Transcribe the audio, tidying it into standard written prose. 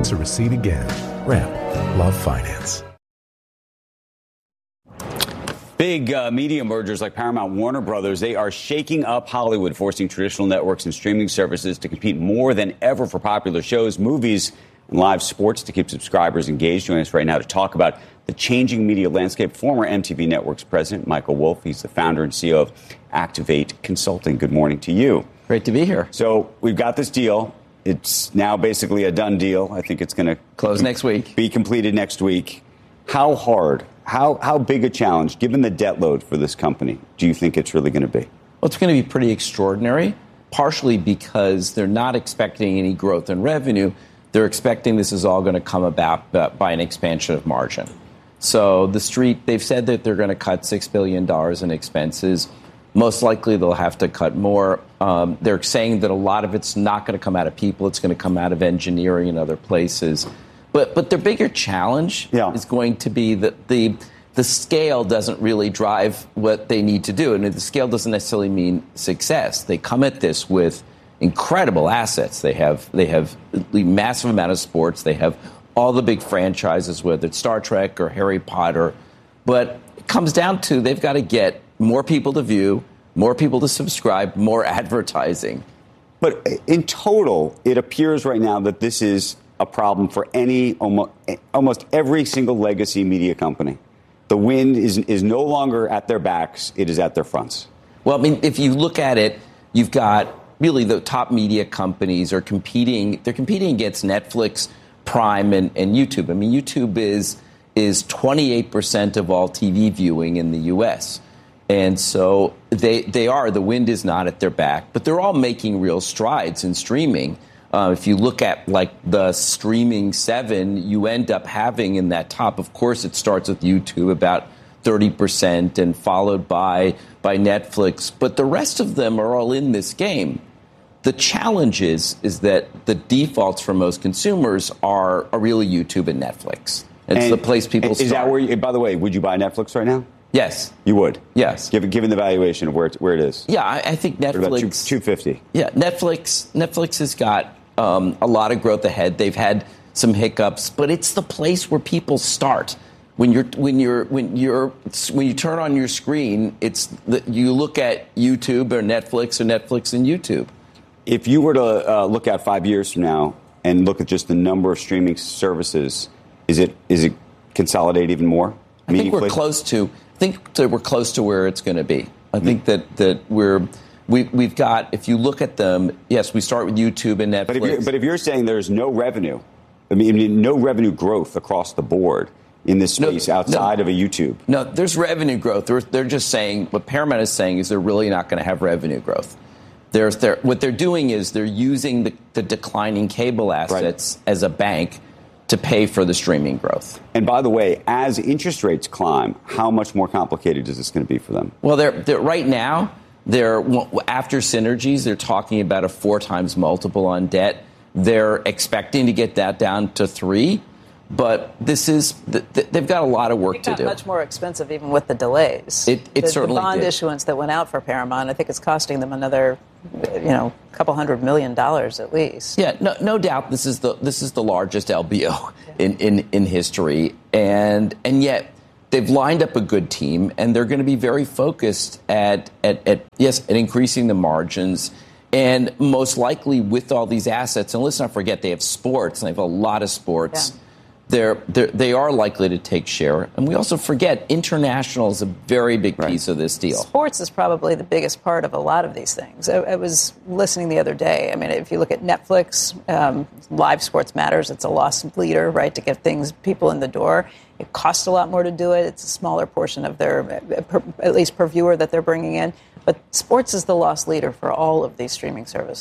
to recede again. Ramp. Love Finance. Big media mergers like Paramount Warner Brothers, they are shaking up Hollywood, forcing traditional networks and streaming services to compete more than ever for popular shows, movies, and live sports to keep subscribers engaged. Joining us right now to talk about the changing media landscape, former MTV Networks president Michael Wolff. He's the founder and CEO of Activate Consulting. Good morning to you. Great to be here. So we've got this deal. It's now basically a done deal. I think it's going to close next week. Be completed next week. How hard? How big a challenge, given the debt load for this company, do you think it's really going to be? Well, it's going to be pretty extraordinary, partially because they're not expecting any growth in revenue. They're expecting this is all going to come about by an expansion of margin. So the street, they've said that they're going to cut $6 billion in expenses. Most likely they'll have to cut more. They're saying that a lot of it's not going to come out of people. It's going to come out of engineering and other places. But their bigger challenge is going to be that the scale doesn't really drive what they need to do. And the scale doesn't necessarily mean success. They come at this with incredible assets. They have a massive amount of sports. They have all the big franchises, whether it's Star Trek or Harry Potter. But it comes down to they've got to get more people to view, more people to subscribe, more advertising. But in total, it appears right now that this is a problem for almost every single legacy media company. The wind is no longer at their backs. It is at their fronts. Well, I mean, if you look at it, you've got really the top media companies are competing. They're competing against Netflix, Prime, and YouTube. I mean, YouTube is 28% of all TV viewing in the U.S. And so the wind is not at their back, but they're all making real strides in streaming. If you look at like the streaming 7, you end up having in that top, of course, it starts with YouTube about 30% and followed by Netflix. But the rest of them are all in this game. The challenge is that the defaults for most consumers are really YouTube and Netflix. It's the place people start. Is that where by the way, would you buy Netflix right now? Yes. You would? Yes. Given the valuation of where it is? Yeah, I think Netflix... About $250. Yeah, Netflix has got a lot of growth ahead. They've had some hiccups, but it's the place where people start. When you turn on your screen, you look at YouTube or Netflix and YouTube. If you were to look at 5 years from now and look at just the number of streaming services, is it consolidate even more? I think we're close to. I think that we're close to where it's going to be. I think that we've got. If you look at them, yes, we start with YouTube and Netflix. But if you're saying there's no revenue, I mean, no revenue growth across the board in this space outside of a YouTube. No, there's revenue growth. They're just saying what Paramount is saying is they're really not going to have revenue growth. What they're doing is they're using the declining cable assets as a bank to pay for the streaming growth. And by the way, as interest rates climb, how much more complicated is this going to be for them? Well, they're right now, after synergies, they're talking about a 4 times multiple on debt. They're expecting to get that down to 3. But they've got a lot of work to do. Much more expensive even with the delays. It certainly the bond did. issuance that went out for Paramount, I think it's costing them another, couple $100 million at least. Yeah, no doubt. This is the largest LBO in history, and yet they've lined up a good team, and they're going to be very focused at increasing the margins. And most likely with all these assets, and let's not forget they have sports, and they have a lot of sports. Yeah. They are likely to take share. And we also forget international is a very big piece of this deal. Sports is probably the biggest part of a lot of these things. I was listening the other day. I mean, if you look at Netflix, live sports matters. It's a loss leader, right, to get people in the door. It costs a lot more to do it. It's a smaller portion of their, at least per viewer, that they're bringing in. But sports is the loss leader for all of these streaming services.